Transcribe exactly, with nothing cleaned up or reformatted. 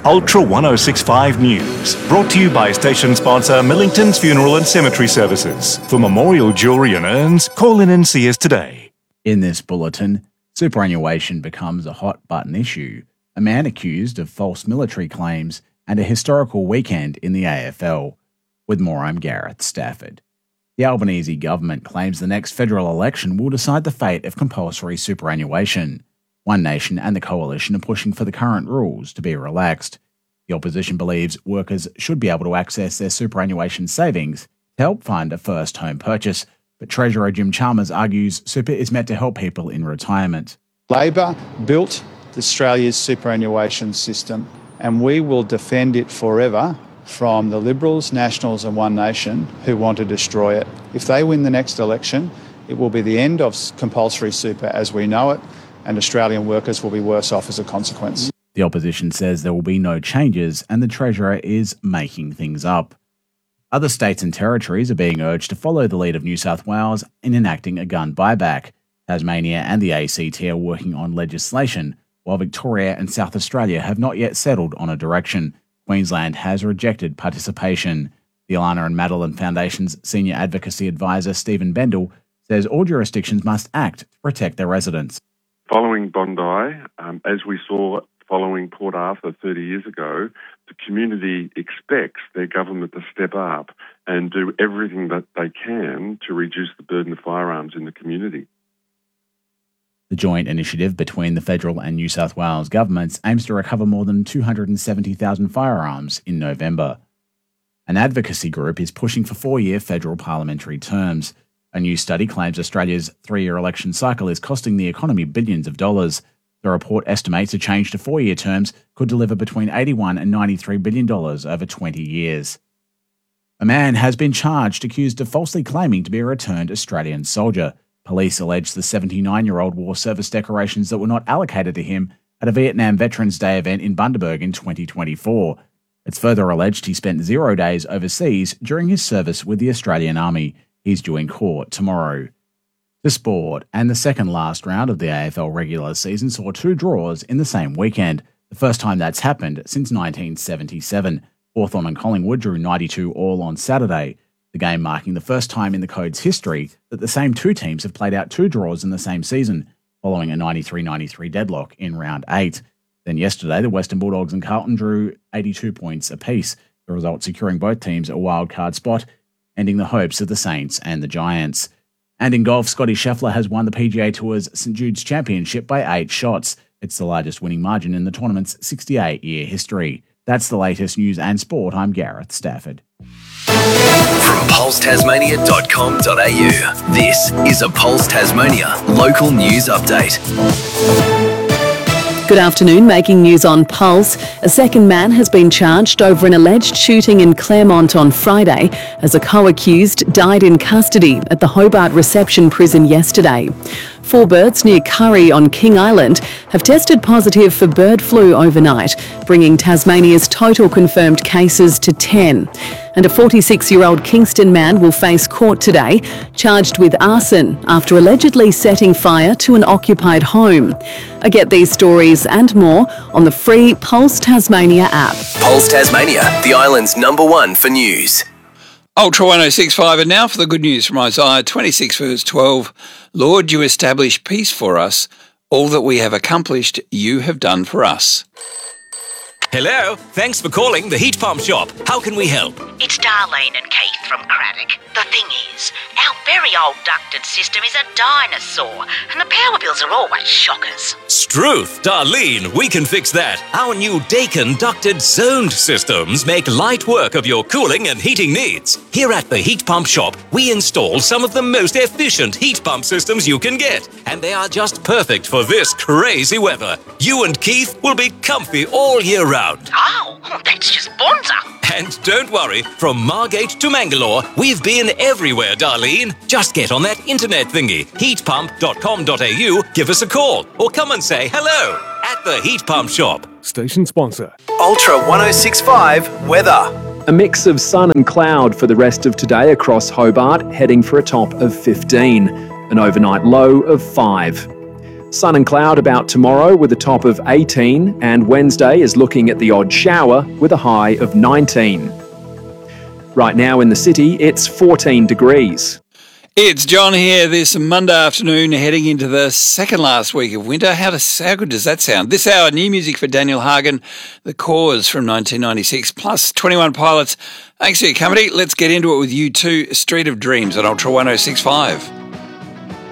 Ultra one oh six point five News, brought to you by station sponsor Millington's Funeral and Cemetery Services. For memorial jewellery and urns, call in and see us today. In this bulletin, superannuation becomes a hot button issue, a man accused of false military claims, and a historical weekend in the A F L. With more, I'm Gareth Stafford. The Albanese government claims the next federal election will decide the fate of compulsory superannuation. One Nation and the Coalition are pushing for the current rules to be relaxed. The opposition believes workers should be able to access their superannuation savings to help fund a first home purchase, but Treasurer Jim Chalmers argues super is meant to help people in retirement. Labor built Australia's superannuation system, and we will defend it forever from the Liberals, Nationals and One Nation who want to destroy it. If they win the next election, it will be the end of compulsory super as we know it, and Australian workers will be worse off as a consequence. The opposition says there will be no changes and the Treasurer is making things up. Other states and territories are being urged to follow the lead of New South Wales in enacting a gun buyback. Tasmania and the A C T are working on legislation, while Victoria and South Australia have not yet settled on a direction. Queensland has rejected participation. The Alana and Madeline Foundation's Senior Advocacy Advisor Stephen Bendel says all jurisdictions must act to protect their residents. Following Bondi, um, as we saw following Port Arthur thirty years ago, the community expects their government to step up and do everything that they can to reduce the burden of firearms in the community. The joint initiative between the federal and New South Wales governments aims to recover more than two hundred seventy thousand firearms in November. An advocacy group is pushing for four-year federal parliamentary terms. A new study claims Australia's three-year election cycle is costing the economy billions of dollars. The report estimates a change to four-year terms could deliver between eighty-one and ninety-three billion dollars over twenty years. A man has been charged accused of falsely claiming to be a returned Australian soldier. Police allege the seventy-nine-year-old wore service decorations that were not allocated to him at a Vietnam Veterans Day event in Bundaberg in twenty twenty-four. It's further alleged he spent zero days overseas during his service with the Australian Army. He's due in court tomorrow. The sport, and the second last round of the A F L regular season saw two draws in the same weekend, the first time that's happened since nineteen seventy-seven. Hawthorn and Collingwood drew ninety-two all on Saturday, the game marking the first time in the Code's history that the same two teams have played out two draws in the same season, following a ninety-three ninety-three deadlock in round eight. Then yesterday, the Western Bulldogs and Carlton drew eighty-two points apiece, the result securing both teams a wildcard spot, ending the hopes of the Saints and the Giants. And in golf, Scotty Scheffler has won the P G A Tour's St Jude's Championship by eight shots. It's the largest winning margin in the tournament's sixty-eight-year history. That's the latest news and sport. I'm Gareth Stafford. From pulse tasmania dot com dot a u, this is a Pulse Tasmania local news update. Good afternoon. Making news on Pulse. A second man has been charged over an alleged shooting in Claremont on Friday as a co-accused died in custody at the Hobart Reception Prison yesterday. Four birds near Curry on King Island have tested positive for bird flu overnight, bringing Tasmania's total confirmed cases to ten. And a forty-six-year-old Kingston man will face court today, charged with arson after allegedly setting fire to an occupied home. I get these stories and more on the free Pulse Tasmania app. Pulse Tasmania, the island's number one for news. Ultra one oh six point five, and now for the good news from Isaiah twenty-six verse twelve. Lord, you establish peace for us. All that we have accomplished, you have done for us. Hello, thanks for calling the Heat Pump Shop. How can we help? It's Darlene and Keith from Craddock. The thing is, our very old ducted system is a dinosaur, and the power bills are always shockers. Struth, Darlene, we can fix that. Our new Daikin ducted zoned systems make light work of your cooling and heating needs. Here at the Heat Pump Shop, we install some of the most efficient heat pump systems you can get, and they are just perfect for this crazy weather. You and Keith will be comfy all year round. Oh, that's just bonza. And don't worry, from Margate to Mangalore, we've been everywhere, Darlene. Just get on that internet thingy, heat pump dot com dot a u, give us a call, or come and say hello at the Heat Pump Shop. Station sponsor. Ultra one oh six point five weather. A mix of sun and cloud for the rest of today across Hobart, heading for a top of fifteen. An overnight low of five. Sun and cloud about tomorrow with a top of eighteen, and Wednesday is looking at the odd shower with a high of nineteen. Right now in the city, it's fourteen degrees. It's John here this Monday afternoon, heading into the second last week of winter. How, does, how good does that sound? This hour, new music for Daniel Hagen, The Cause from nineteen ninety-six, plus twenty-one Pilots. Thanks for your company. Let's get into it with U two, Street of Dreams on Ultra one oh six point five.